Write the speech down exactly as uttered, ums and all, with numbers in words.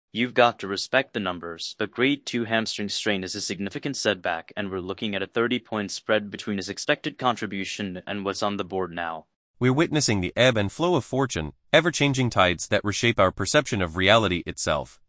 You've got to respect the numbers. The grade two hamstring strain is a significant setback, and we're looking at a thirty-point spread between his expected contribution and what's on the board now. We're witnessing the ebb and flow of fortune, ever-changing tides that reshape our perception of reality itself.